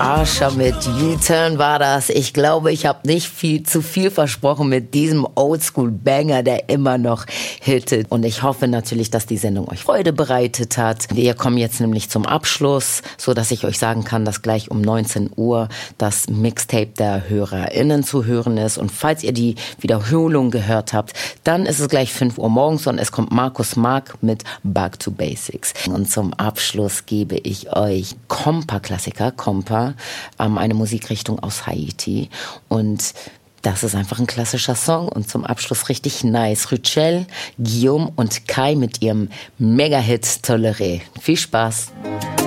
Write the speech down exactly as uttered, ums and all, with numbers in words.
Asha mit U-Turn war das. Ich glaube, ich habe nicht viel zu viel versprochen mit diesem Oldschool-Banger, der immer noch hittet. Und ich hoffe natürlich, dass die Sendung euch Freude bereitet hat. Wir kommen jetzt nämlich zum Abschluss, so dass ich euch sagen kann, dass gleich um neunzehn Uhr das Mixtape der HörerInnen zu hören ist. Und falls ihr die Wiederholung gehört habt, dann ist es gleich fünf Uhr morgens und es kommt Markus Mark mit Back to Basics. Und zum Abschluss gebe ich euch Kompa-Klassiker, Kompa, ähm, eine Musikrichtung aus Haiti. Und das ist einfach ein klassischer Song und zum Abschluss richtig nice. Rachel, Guillaume und Kai mit ihrem Mega-Hit Toléré. Viel Spaß!